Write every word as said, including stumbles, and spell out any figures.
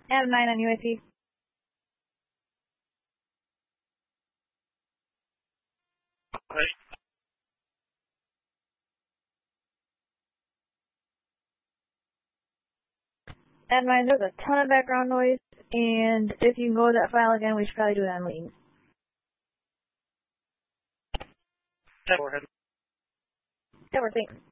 Adam nine on U A P. Okay. Adam nine, there's a ton of background noise, and if you can go to that file again, we should probably do it on lean. Go ahead. That works, thanks.